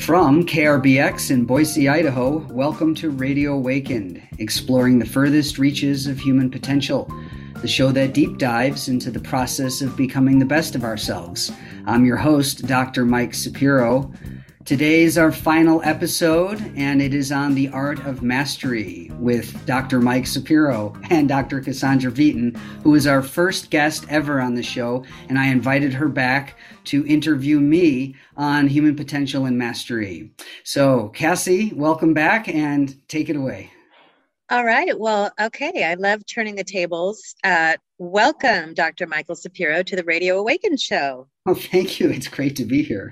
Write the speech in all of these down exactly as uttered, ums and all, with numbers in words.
From K R B X in Boise, Idaho, welcome to Radio Awakened, exploring the furthest reaches of human potential, the show that deep dives into the process of becoming the best of ourselves. I'm your host, Doctor Mike Sapiro. Today is our final episode, and it is on the art of mastery with Doctor Mike Sapiro and Doctor Cassandra Veaton, who is our first guest ever on the show, and I invited her back to interview me on human potential and mastery. So, Cassie, welcome back and take it away. All right. Well, okay. I love turning the tables. Uh, welcome, Doctor Michael Sapiro, to the Radio Awakened show. Oh, thank you. It's great to be here.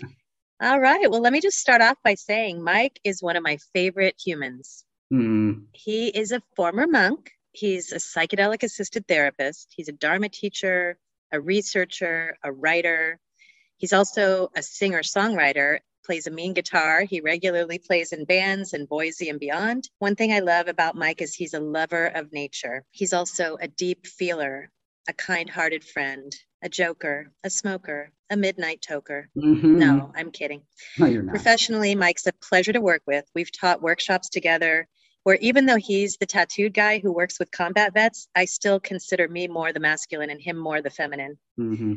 All right. Well, let me just start off by saying Mike is one of my favorite humans. Mm. He is a former monk. He's a psychedelic assisted therapist. He's a Dharma teacher, a researcher, a writer. He's also a singer-songwriter, plays a mean guitar. He regularly plays in bands in Boise and beyond. One thing I love about Mike is he's a lover of nature. He's also a deep feeler, a kind-hearted friend, a joker, a smoker, a midnight toker. Mm-hmm. No, I'm kidding. No, you're not. Professionally, Mike's a pleasure to work with. We've taught workshops together where even though he's the tattooed guy who works with combat vets, I still consider me more the masculine and him more the feminine. Mm-hmm.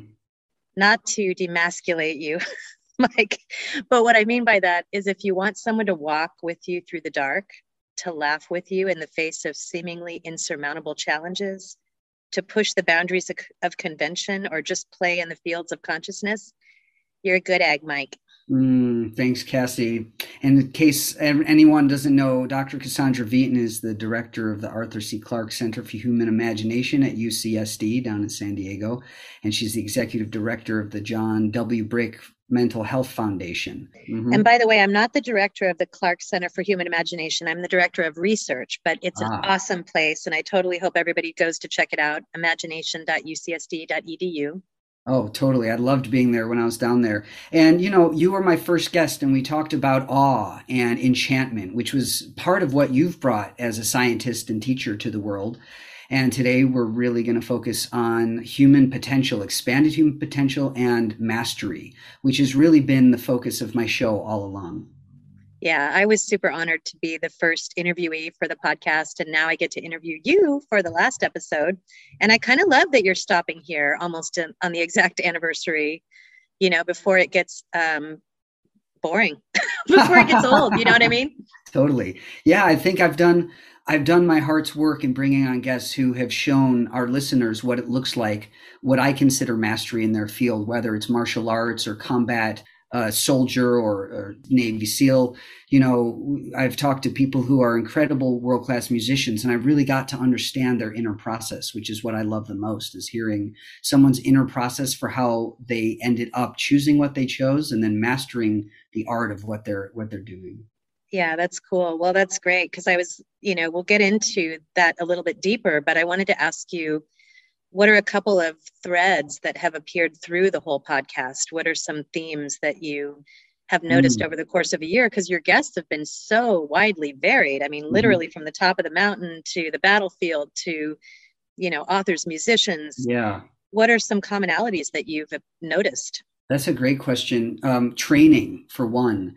Not to demasculate you, Mike, but what I mean by that is if you want someone to walk with you through the dark, to laugh with you in the face of seemingly insurmountable challenges, to push the boundaries of, of convention, or just play in the fields of consciousness, you're a good egg, Mike. Mm, thanks, Cassie. And in case anyone doesn't know, Doctor Cassandra Veaton is the director of the Arthur C. Clarke Center for Human Imagination at U C S D down in San Diego. And she's the executive director of the John W. Brick Mental Health Foundation. Mm-hmm. And by the way, I'm not the director of the Clarke Center for Human Imagination. I'm the director of research, but it's an ah. awesome place. And I totally hope everybody goes to check it out, imagination dot u c s d dot e d u. Oh, totally. I loved being there when I was down there. And, you know, you were my first guest and we talked about awe and enchantment, which was part of what you've brought as a scientist and teacher to the world. And today we're really going to focus on human potential, expanded human potential and mastery, which has really been the focus of my show all along. Yeah, I was super honored to be the first interviewee for the podcast. And now I get to interview you for the last episode. And I kind of love that you're stopping here almost in, on the exact anniversary, you know, before it gets um, boring, before it gets old. You know what I mean? Totally. Yeah, I think I've done I've done my heart's work in bringing on guests who have shown our listeners what it looks like, what I consider mastery in their field, whether it's martial arts or combat, uh, soldier or, or Navy SEAL. You know, I've talked to people who are incredible world-class musicians, and I really got to understand their inner process, which is what I love the most, is hearing someone's inner process for how they ended up choosing what they chose and then mastering the art of what they're what they're doing. Yeah, that's cool. Well, that's great because I was, you know, we'll get into that a little bit deeper, but I wanted to ask you, what are a couple of threads that have appeared through the whole podcast? What are some themes that you have noticed mm. over the course of a year? Because your guests have been so widely varied. I mean, literally mm-hmm. from the top of the mountain to the battlefield to, you know, authors, musicians. Yeah. What are some commonalities that you've noticed? That's a great question. Um, training, for one.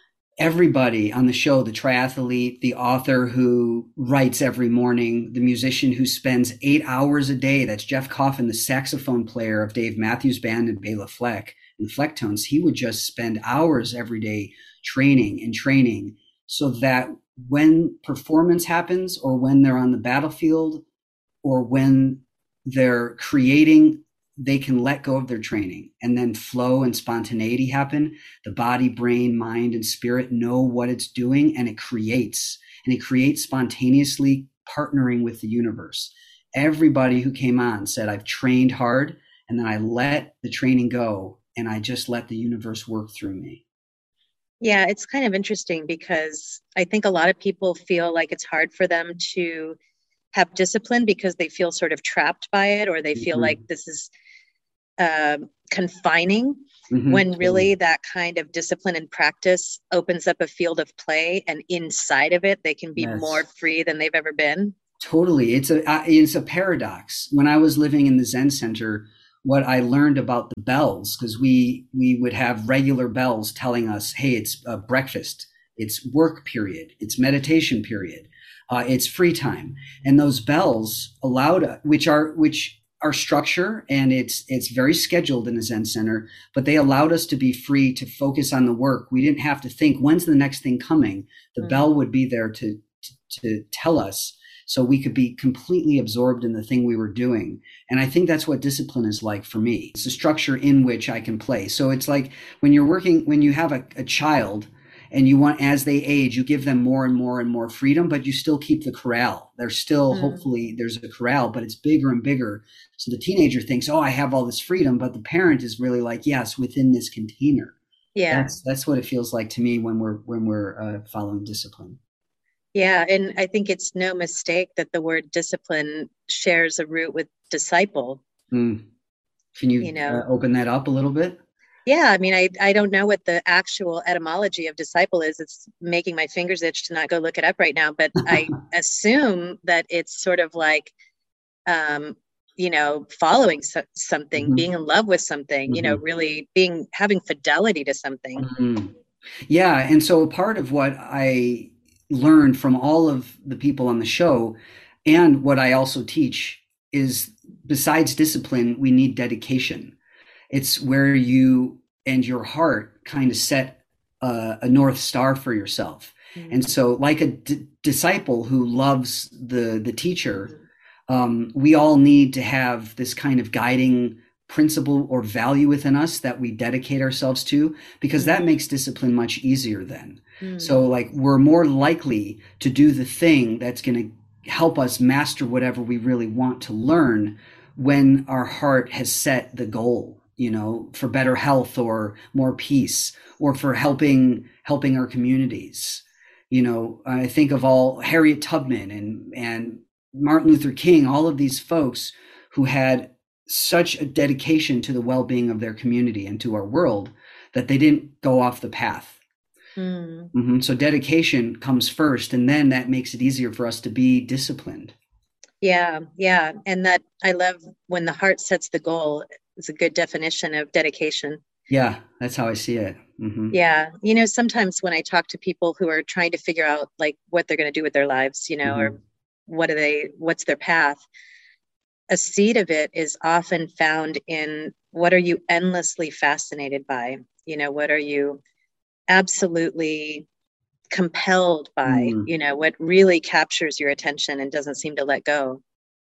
Everybody on the show, the triathlete, the author who writes every morning, the musician who spends eight hours a day, that's Jeff Coffin, the saxophone player of Dave Matthews Band and Bela Fleck and Flecktones. He would just spend hours every day training and training so that when performance happens or when they're on the battlefield or when they're creating, they can let go of their training and then flow and spontaneity happen. The body, brain, mind, and spirit know what it's doing, and it creates. And it creates spontaneously, partnering with the universe. Everybody who came on said, I've trained hard, and then I let the training go, and I just let the universe work through me. Yeah, it's kind of interesting because I think a lot of people feel like it's hard for them to have discipline because they feel sort of trapped by it, or they feel mm-hmm. like this is uh, confining, mm-hmm. when really that kind of discipline and practice opens up a field of play, and inside of it, they can be yes. more free than they've ever been. Totally. It's a, it's a paradox. When I was living in the Zen Center, what I learned about the bells, because we we would have regular bells telling us, hey, it's uh, breakfast, it's work period, it's meditation period, uh, it's free time, and those bells allowed us, which are which our structure, and it's it's very scheduled in a Zen center, but they allowed us to be free to focus on the work. We didn't have to think, when's the next thing coming? The mm-hmm. bell would be there to, to to tell us, so we could be completely absorbed in the thing we were doing. And I think that's what discipline is like for me. It's a structure in which I can play. So it's like when you're working, when you have a, a child, and you want, as they age, you give them more and more and more freedom, but you still keep the corral. There's still, mm. hopefully there's a corral, but it's bigger and bigger. So the teenager thinks, oh, I have all this freedom, but the parent is really like, yes, within this container. Yeah. That's, that's what it feels like to me when we're, when we're uh, following discipline. Yeah. And I think it's no mistake that the word discipline shares a root with disciple. Mm. Can you, you know, uh, open that up a little bit? Yeah, I mean, I, I don't know what the actual etymology of disciple is. It's making my fingers itch to not go look it up right now. But I assume that it's sort of like, um, you know, following so- something, mm-hmm. being in love with something, mm-hmm. you know, really being, having fidelity to something. Mm-hmm. Yeah. And so part of what I learned from all of the people on the show, and what I also teach, is besides discipline, we need dedication. It's where you and your heart kind of set a, a North Star for yourself. Mm-hmm. And so like a d- disciple who loves the, the teacher, um, we all need to have this kind of guiding principle or value within us that we dedicate ourselves to, because that makes discipline much easier then. Mm-hmm. So like we're more likely to do the thing that's going to help us master whatever we really want to learn when our heart has set the goal, you know, for better health or more peace, or for helping helping our communities. You know, I think of all Harriet Tubman and and Martin Luther King, all of these folks who had such a dedication to the well-being of their community and to our world that they didn't go off the path. Mm. Mm-hmm. So dedication comes first, and then that makes it easier for us to be disciplined. Yeah, yeah. And that, I love when the heart sets the goal. It's a good definition of dedication. Yeah, that's how I see it. Mm-hmm. Yeah. You know, sometimes when I talk to people who are trying to figure out like what they're going to do with their lives, you know, mm-hmm. or what are they, what's their path? A seed of it is often found in what are you endlessly fascinated by? You know, what are you absolutely compelled by? Mm. You know, what really captures your attention and doesn't seem to let go?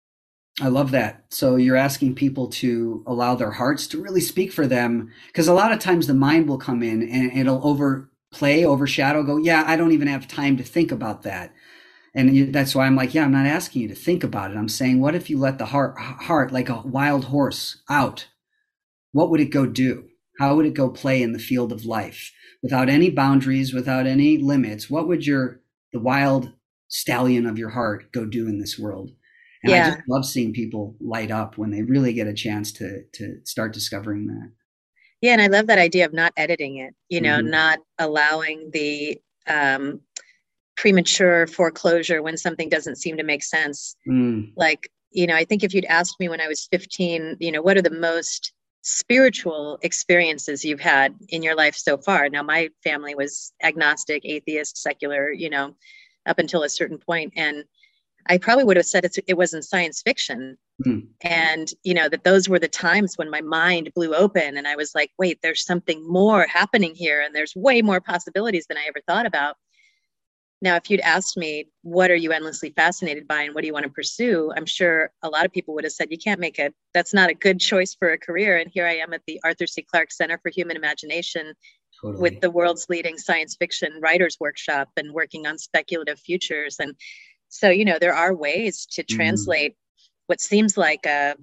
I love that. So you're asking people to allow their hearts to really speak for them, because a lot of times the mind will come in and it'll overplay, overshadow, go, yeah, I don't even have time to think about that. And that's why I'm like, yeah, I'm not asking you to think about it. I'm saying, what if you let the heart, heart like a wild horse out? What would it go do? How would it go play in the field of life without any boundaries, without any limits? What would your, the wild stallion of your heart go do in this world? And yeah. I just love seeing people light up when they really get a chance to to start discovering that. Yeah, and I love that idea of not editing it, you know, mm-hmm. not allowing the um, premature foreclosure when something doesn't seem to make sense. Mm. Like, you know, I think if you'd asked me when I was fifteen, you know, what are the most spiritual experiences you've had in your life so far? Now, my family was agnostic, atheist, secular, you know, up until a certain point. And I probably would have said it's, it wasn't science fiction. Mm. And, you know, that those were the times when my mind blew open and I was like, wait, there's something more happening here. And there's way more possibilities than I ever thought about. Now, if you'd asked me, what are you endlessly fascinated by and what do you want to pursue? I'm sure a lot of people would have said, you can't make a, that's not a good choice for a career. And here I am at the Arthur C. Clarke Center for Human Imagination totally. With the world's leading science fiction writers workshop and working on speculative futures. And so, you know, there are ways to translate mm. what seems like a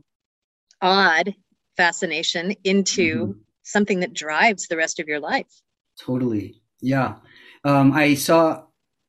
odd fascination into mm-hmm. something that drives the rest of your life. Totally. Yeah. Um, I saw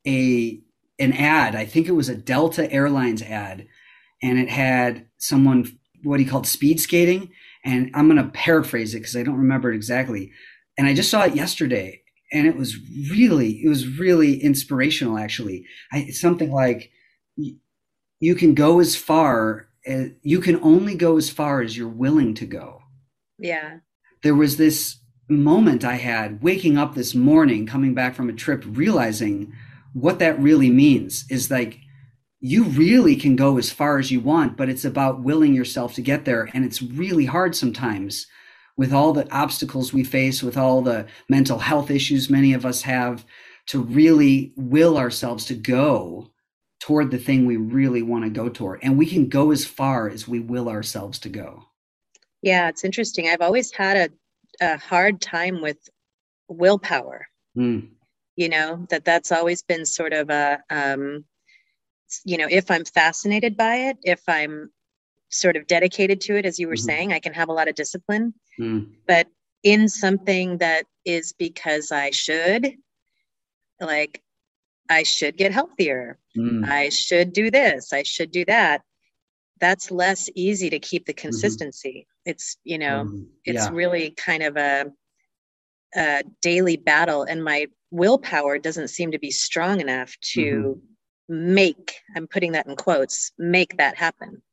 a an ad, I think it was a Delta Airlines ad, and it had someone, what he called speed skating. And I'm going to paraphrase it because I don't remember it exactly. And I just saw it yesterday. And it was really, it was really inspirational, actually. I, it's something like, you can go as far uh, you can only go as far as you're willing to go. Yeah. There was this moment I had waking up this morning, coming back from a trip, realizing what that really means is like, you really can go as far as you want, but it's about willing yourself to get there. And it's really hard sometimes with all the obstacles we face, with all the mental health issues many of us have, to really will ourselves to go toward the thing we really want to go toward. And we can go as far as we will ourselves to go. Yeah, it's interesting. I've always had a, a hard time with willpower. Mm. You know, that that's always been sort of a, um, you know, if I'm fascinated by it, if I'm sort of dedicated to it, as you were mm-hmm. saying, I can have a lot of discipline. Mm. But in something that is because I should, like, I should get healthier. Mm. I should do this. I should do that. That's less easy to keep the consistency. Mm-hmm. It's, you know, um, it's yeah. really kind of a, a daily battle. And my willpower doesn't seem to be strong enough to mm-hmm. make, I'm putting that in quotes, make that happen.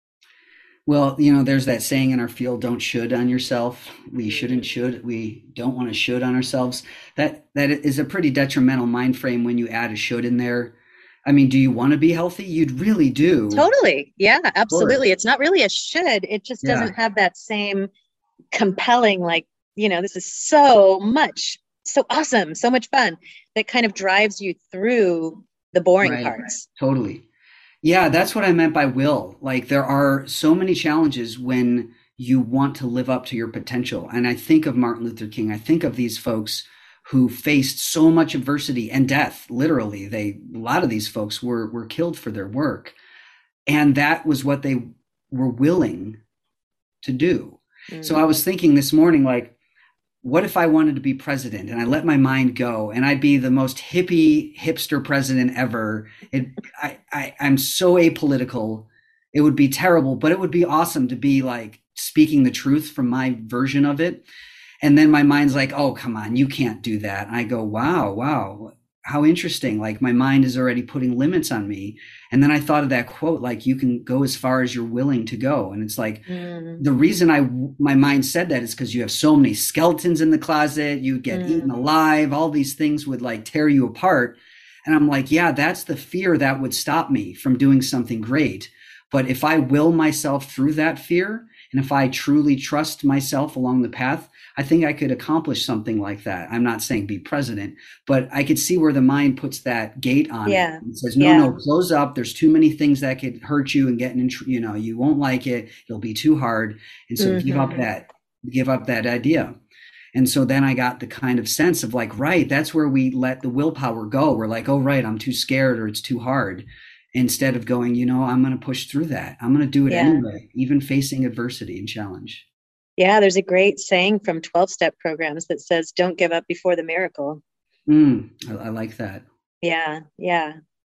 Well, you know, there's that saying in our field, don't should on yourself. We shouldn't should. We don't want to should on ourselves. That that is a pretty detrimental mind frame when you add a should in there. I mean, do you want to be healthy? You'd really do. Totally. Yeah, absolutely. It's not really a should. It just doesn't yeah. have that same compelling, like, you know, this is so much, so awesome, so much fun, that kind of drives you through the boring right. parts. Totally. Yeah, that's what I meant by will. Like, there are so many challenges when you want to live up to your potential. And I think of Martin Luther King. I think of these folks who faced so much adversity and death. Literally, they a lot of these folks were were killed for their work. And that was what they were willing to do. Mm-hmm. So I was thinking this morning, like, what if I wanted to be president and I let my mind go and I'd be the most hippie hipster president ever? It, I, I, I'm so apolitical. It would be terrible, but it would be awesome to be like speaking the truth from my version of it. And then my mind's like, oh, come on, you can't do that. And I go, wow, wow, how interesting. Like, my mind is already putting limits on me. And then I thought of that quote, like, you can go as far as you're willing to go. And it's like, mm. the reason I, my mind said that is because you have so many skeletons in the closet, you get mm. eaten alive, all these things would like tear you apart. And I'm like, yeah, that's the fear that would stop me from doing something great. But if I will myself through that fear, and if I truly trust myself along the path, I think I could accomplish something like that. I'm not saying be president, but I could see where the mind puts that gate on yeah. it and says, no, yeah. no, close up. There's too many things that could hurt you and get in, you know, you won't like it. It'll be too hard. And so mm-hmm. give up that, give up that idea. And so then I got the kind of sense of like, right, that's where we let the willpower go. We're like, oh, right, I'm too scared or it's too hard. Instead of going, you know, I'm going to push through that. I'm going to do it yeah. anyway, even facing adversity and challenge. Yeah, there's a great saying from twelve-step programs that says, don't give up before the miracle. Mm, I, I like that. Yeah, yeah.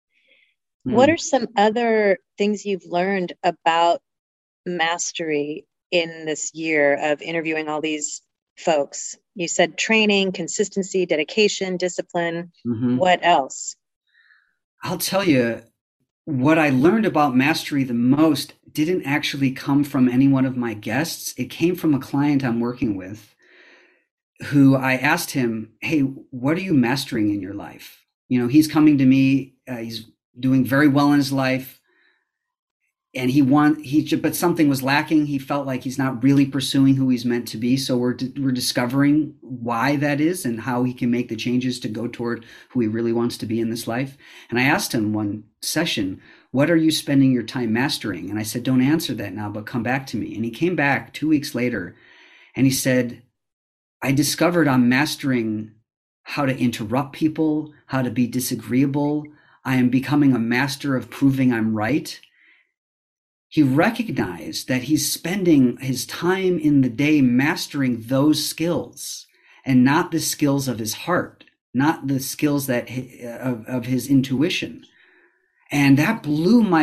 Mm. What are some other things you've learned about mastery in this year of interviewing all these folks? You said training, consistency, dedication, discipline. Mm-hmm. What else? I'll tell you, what I learned about mastery the most didn't actually come from any one of my guests. It came from a client I'm working with who I asked him, hey, what are you mastering in your life? You know, he's coming to me, uh, he's doing very well in his life. And he want he but something was lacking. He felt like he's not really pursuing who he's meant to be. So we're we're discovering why that is and how he can make the changes to go toward who he really wants to be in this life. And I asked him one session, what are you spending your time mastering? And I said, don't answer that now, but come back to me. And he came back two weeks later and he said, I discovered I'm mastering how to interrupt people, how to be disagreeable. I am becoming a master of proving I'm right. He recognized that he's spending his time in the day mastering those skills and not the skills of his heart, not the skills that of, of his intuition. And that blew my